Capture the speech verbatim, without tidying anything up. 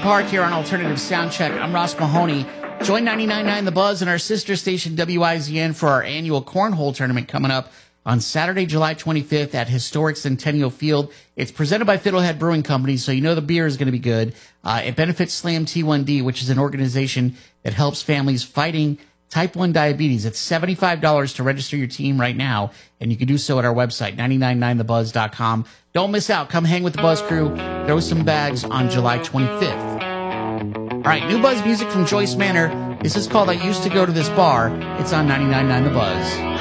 Park here on Alternative Soundcheck. I'm Ross Mahoney. Join ninety-nine point nine The Buzz and our sister station W I Z N for our annual cornhole tournament coming up on Saturday, July twenty-fifth at historic Centennial Field. It's presented by Fiddlehead Brewing Company, so you know the beer is going to be good. Uh, it benefits Slam T one D, which is an organization that helps families fighting type one diabetes. It's seventy-five dollars to register your team right now, and you can do so at our website, nine nine nine the buzz dot com. Don't miss out. Come hang with the Buzz crew. Throw some bags on July twenty-fifth. All right, new Buzz music from Joyce Manor. This is called I Used to Go to This Bar. It's on ninety-nine point nine The Buzz.